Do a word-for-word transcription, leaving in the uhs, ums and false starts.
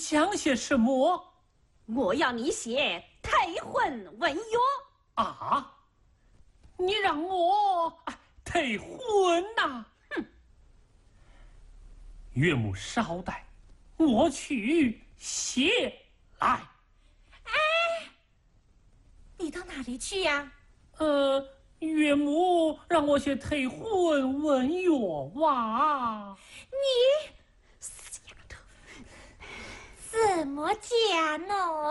讲些什么？ 我要你写退婚文约。 啊！你让我退婚呐、啊？ 哼！ 岳母稍待，我去写来。 哎，你到哪里去呀、啊？ 呃，岳母让我写退婚文约哇。 你死丫头，怎么讲呢？